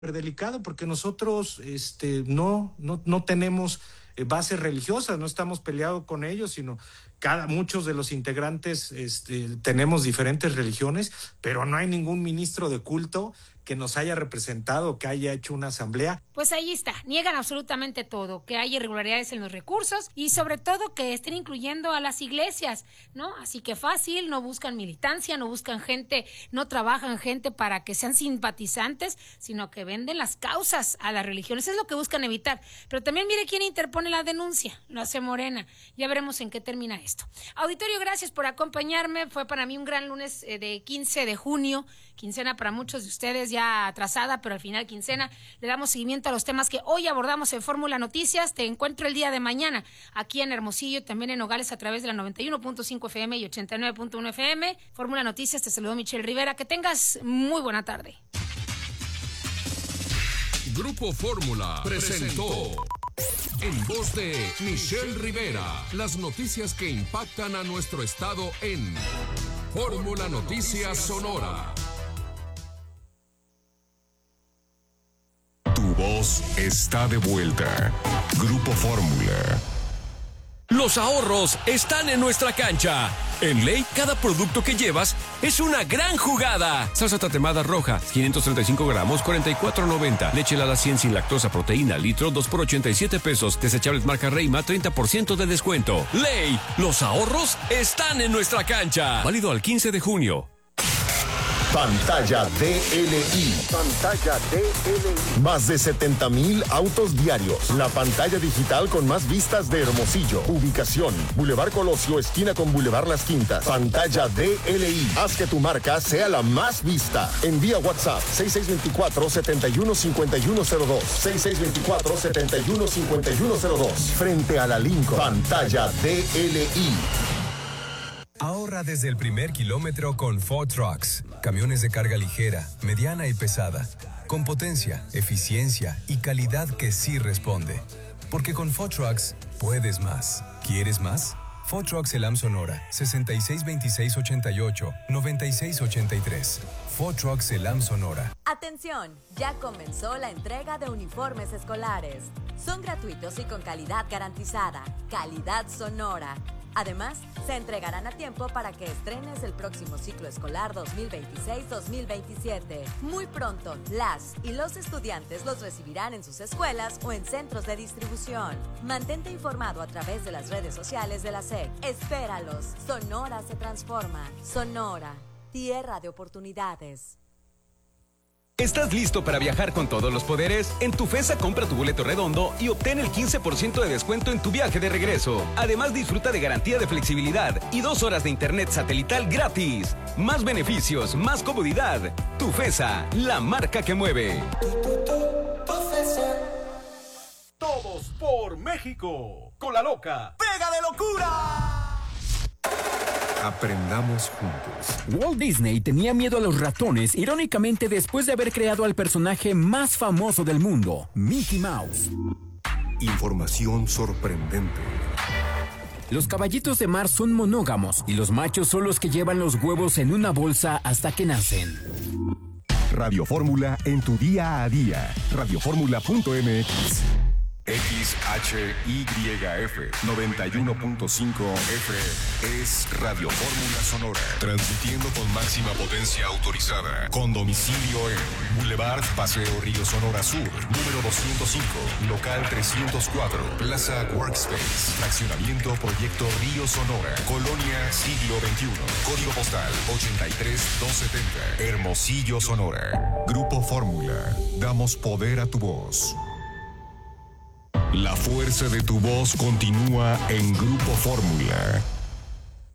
delicado porque nosotros no tenemos bases religiosas, no estamos peleados con ellos, sino muchos de los integrantes tenemos diferentes religiones, pero no hay ningún ministro de culto que nos haya representado, que haya hecho una asamblea. Pues ahí está, niegan absolutamente todo, que hay irregularidades en los recursos y sobre todo que estén incluyendo a las iglesias, ¿no? Así que fácil, no buscan militancia, no buscan gente, no trabajan gente para que sean simpatizantes, sino que venden las causas a las religiones, es lo que buscan evitar. Pero también mire quién interpone la denuncia, lo hace Morena, ya veremos en qué termina esto. Auditorio, gracias por acompañarme, fue para mí un gran lunes de 15 de junio, quincena para muchos de ustedes ya atrasada, pero al final quincena, le damos seguimiento a los temas que hoy abordamos en Fórmula Noticias. Te encuentro el día de mañana aquí en Hermosillo, también en Nogales a través de la 91.5 FM y 89.1 FM. Fórmula Noticias, te saludó Michelle Rivera, que tengas muy buena tarde. Grupo Fórmula presentó en voz de Michelle Rivera las noticias que impactan a nuestro estado en Fórmula Noticias Sonora. Tu voz está de vuelta. Grupo Fórmula. Los ahorros están en nuestra cancha. En Ley, cada producto que llevas es una gran jugada. Salsa tatemada roja, 535 gramos, 44.90. Leche helada 100 sin lactosa, proteína, litro, 2 por 87 pesos. Desechables marca Reima, 30% de descuento. Ley, los ahorros están en nuestra cancha. Válido al 15 de junio. Pantalla DLI. Pantalla DLI. Más de 70,000 autos diarios. La pantalla digital con más vistas de Hermosillo. Ubicación: Boulevard Colosio, esquina con Boulevard Las Quintas. Pantalla DLI. Haz que tu marca sea la más vista. Envía WhatsApp 6624-715102. 6624-715102. Frente a la Lincoln. Pantalla DLI. Ahorra desde el primer kilómetro con Ford Trucks. Camiones de carga ligera, mediana y pesada. Con potencia, eficiencia y calidad que sí responde. Porque con Ford Trucks puedes más. ¿Quieres más? Ford Trucks Elam Sonora, 662688-9683. Ford Trucks Elam Sonora. Atención, ya comenzó la entrega de uniformes escolares. Son gratuitos y con calidad garantizada. Calidad Sonora. Además, se entregarán a tiempo para que estrenes el próximo ciclo escolar 2026-2027. Muy pronto, las y los estudiantes los recibirán en sus escuelas o en centros de distribución. Mantente informado a través de las redes sociales de la SEC. Espéralos. Sonora se transforma. Sonora, tierra de oportunidades. ¿Estás listo para viajar con todos los poderes? En Tufesa compra tu boleto redondo y obtén el 15% de descuento en tu viaje de regreso. Además, disfruta de garantía de flexibilidad y 2 horas de internet satelital gratis. Más beneficios, más comodidad. Tufesa, la marca que mueve. Todos por México. Con la loca. ¡Pega de locura! Aprendamos juntos. Walt Disney tenía miedo a los ratones, irónicamente después de haber creado al personaje más famoso del mundo, Mickey Mouse. Información sorprendente. Los caballitos de mar son monógamos y los machos son los que llevan los huevos en una bolsa hasta que nacen. Radio Fórmula en tu día a día. Radioformula.mx. XHYF 91.5 FM es Radio Fórmula Sonora, transmitiendo con máxima potencia autorizada, con domicilio en Boulevard Paseo Río Sonora Sur, número 205, local 304, Plaza Workspace, fraccionamiento Proyecto Río Sonora, Colonia Siglo XXI, código postal 83270, Hermosillo, Sonora. Grupo Fórmula, damos poder a tu voz. La fuerza de tu voz continúa en Grupo Fórmula.